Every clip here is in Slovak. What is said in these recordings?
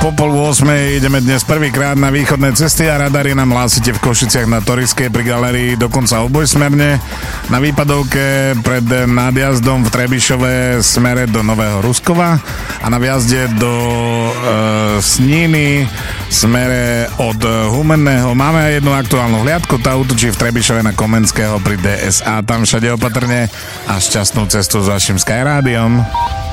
po 7:30 ideme dnes prvýkrát na východné cesty a radary nám hlásite v Košiciach na Toriskej pri galérii dokonca obojsmerne, na výpadovke pred nadjazdom v Trebišove smere do Nového Ruskova a na vjazde do Sníny smere od Humenného. Máme aj jednu aktuálnu hliadku, tá útočí v Trebišove na Komenského pri DSA. Tam všade opatrne a šťastnú cestu s vašim Skyrádiom.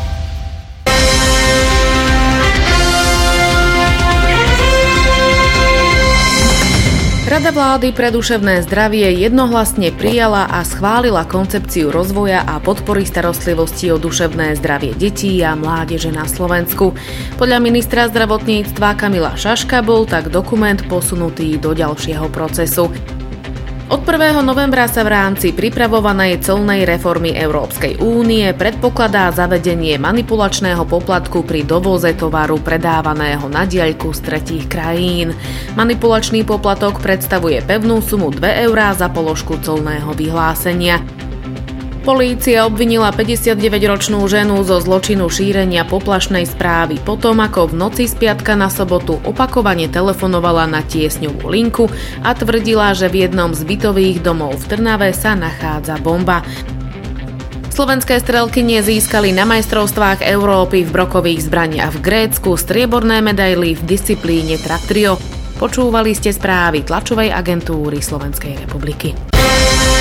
Rada vlády pre duševné zdravie jednohlasne prijala a schválila koncepciu rozvoja a podpory starostlivosti o duševné zdravie detí a mládeže na Slovensku. Podľa ministra zdravotníctva Kamila Šaška bol tak dokument posunutý do ďalšieho procesu. Od 1. novembra sa v rámci pripravovanej colnej reformy Európskej únie predpokladá zavedenie manipulačného poplatku pri dovoze tovaru predávaného na diaľku z tretích krajín. Manipulačný poplatok predstavuje pevnú sumu 2 eurá za položku colného vyhlásenia. Polícia obvinila 59-ročnú ženu zo zločinu šírenia poplašnej správy potom, ako v noci z piatka na sobotu opakovane telefonovala na tiesňovú linku a tvrdila, že v jednom z bytových domov v Trnave sa nachádza bomba. Slovenské strelkynie získali na majstrovstvách Európy v brokových zbraniach v Grécku strieborné medaily v disciplíne track trio. Počúvali ste správy tlačovej agentúry Slovenskej republiky.